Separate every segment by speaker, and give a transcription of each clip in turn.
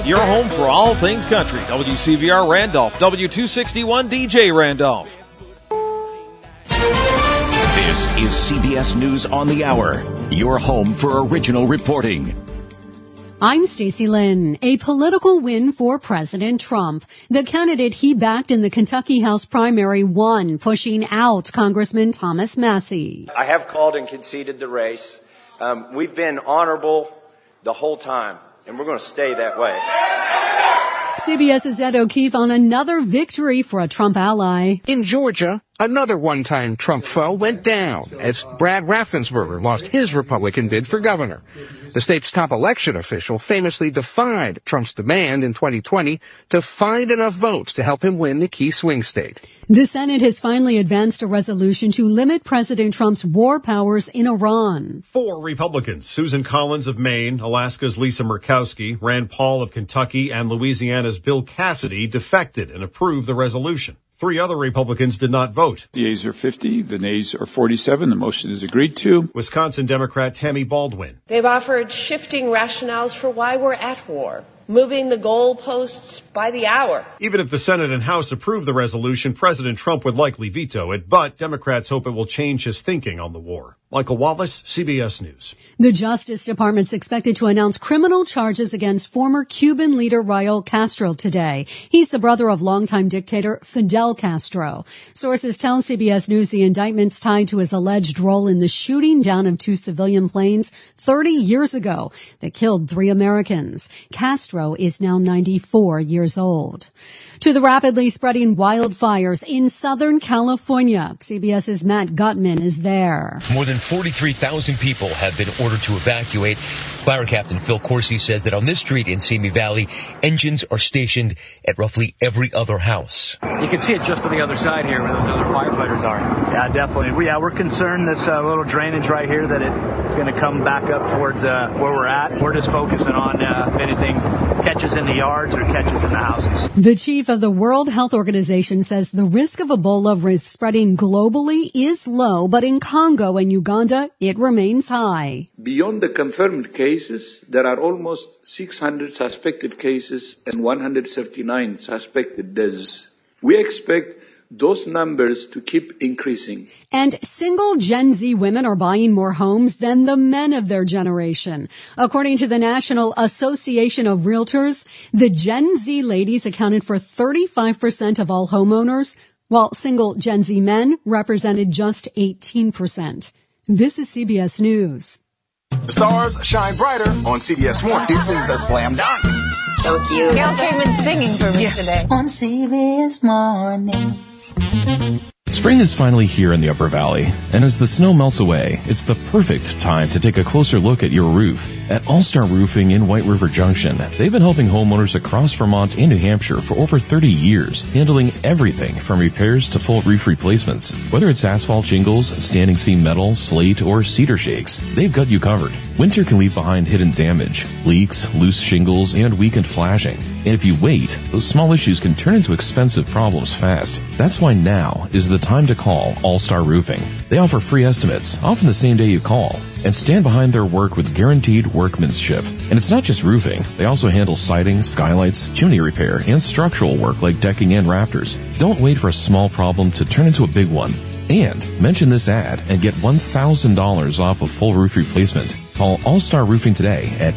Speaker 1: your home for all things country. WCVR Randolph, W261 DJ Randolph.
Speaker 2: This is CBS News on the Hour, your home for original reporting.
Speaker 3: I'm Stacey Lynn. A political win for President Trump. The candidate he backed in the Kentucky House primary won, pushing out Congressman Thomas Massie.
Speaker 4: I have called and conceded the race. We've been honorable the whole time, and we're going to stay that way.
Speaker 3: CBS's Ed O'Keefe on another victory for a Trump ally.
Speaker 5: In Georgia, another one-time Trump foe went down as Brad Raffensperger lost his Republican bid for governor. The state's top election official famously defied Trump's demand in 2020 to find enough votes to help him win the key swing state.
Speaker 3: The Senate has finally advanced a resolution to limit President Trump's war powers in Iran.
Speaker 6: 4 Republicans, Susan Collins of Maine, Alaska's Lisa Murkowski, Rand Paul of Kentucky, and Louisiana's Bill Cassidy, defected and approved the resolution. 3 other Republicans did not vote.
Speaker 7: The yeas are 50, the nays are 47. The motion is agreed to.
Speaker 6: Wisconsin Democrat Tammy Baldwin.
Speaker 8: They've offered shifting rationales for why we're at war, moving the goalposts by the hour.
Speaker 6: Even if the Senate and House approve the resolution, President Trump would likely veto it, but Democrats hope it will change his thinking on the war. Michael Wallace, CBS News.
Speaker 3: The Justice Department's expected to announce criminal charges against former Cuban leader Raul Castro today. He's the brother of longtime dictator Fidel Castro. Sources tell CBS News the indictment's tied to his alleged role in the shooting down of 2 civilian planes 30 years ago that killed 3 Americans. Castro is now 94 years old. To the rapidly spreading wildfires in Southern California, CBS's Matt Gutman is there.
Speaker 9: More than 43,000 people have been ordered to evacuate. Fire Captain Phil Corsi says that on this street in Simi Valley, engines are stationed at roughly every other house.
Speaker 10: You can see it just on the other side here where those other firefighters are.
Speaker 11: Yeah, definitely. We're concerned this little drainage right here that it's going to come back up towards where we're at. We're just focusing on if anything catches in the yards or catches in the houses.
Speaker 3: The chief of the World Health Organization says the risk of Ebola spreading globally is low, but in Congo and Uganda, it remains high.
Speaker 12: Beyond the confirmed cases, there are almost 600 suspected cases and 179 suspected deaths. We expect those numbers to keep increasing.
Speaker 3: And single Gen Z women are buying more homes than the men of their generation. According to the National Association of Realtors, the Gen Z ladies accounted for 35% of all homeowners, while single Gen Z men represented just 18%. This is CBS News.
Speaker 13: The stars shine brighter on CBS Mornings.
Speaker 14: This is a slam dunk.
Speaker 15: So cute.
Speaker 16: Gail came in singing for me today.
Speaker 17: On CBS Mornings.
Speaker 18: Spring is finally here in the Upper Valley, and as the snow melts away, it's the perfect time to take a closer look at your roof. At All-Star Roofing in White River Junction, they've been helping homeowners across Vermont and New Hampshire for over 30 years, handling everything from repairs to full roof replacements. Whether it's asphalt shingles, standing seam metal, slate, or cedar shakes, they've got you covered. Winter can leave behind hidden damage, leaks, loose shingles, and weakened flashing. And if you wait, those small issues can turn into expensive problems fast. That's why now is the time to call All-Star Roofing. They offer free estimates, often the same day you call, and stand behind their work with guaranteed workmanship. And it's not just roofing. They also handle siding, skylights, chimney repair, and structural work like decking and rafters. Don't wait for a small problem to turn into a big one. And mention this ad and get $1,000 off a full roof replacement. Call All-Star Roofing today at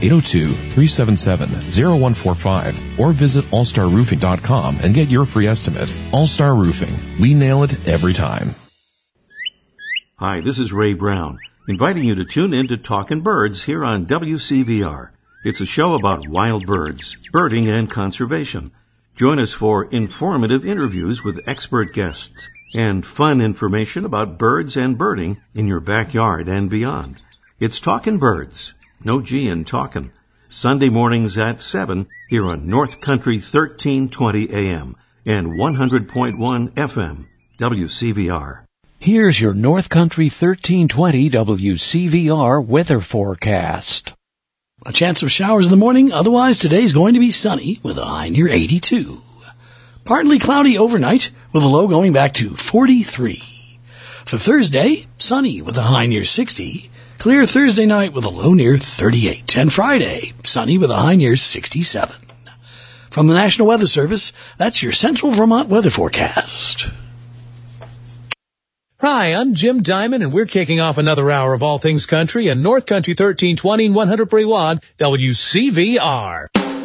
Speaker 18: 802-377-0145 or visit allstarroofing.com and get your free estimate. All-Star Roofing. We nail it every time.
Speaker 19: Hi, this is Ray Brown, inviting you to tune in to Talkin' Birds here on WCVR. It's a show about wild birds, birding, and conservation. Join us for informative interviews with expert guests and fun information about birds and birding in your backyard and beyond. It's Talkin' Birds, no G in talkin', Sunday mornings at 7 here on North Country 1320 AM and 100.1 FM, WCVR.
Speaker 20: Here's your North Country 1320 WCVR weather forecast.
Speaker 21: A chance of showers in the morning, otherwise today's going to be sunny with a high near 82. Partly cloudy overnight with a low going back to 43. For Thursday, sunny with a high near 60. Clear Thursday night with a low near 38. And Friday, sunny with a high near 67. From the National Weather Service, that's your Central Vermont weather forecast.
Speaker 14: Hi, I'm Jim Diamond, and we're kicking off another hour of All Things Country and North Country 1320 and 100 Brewaad, WCVR.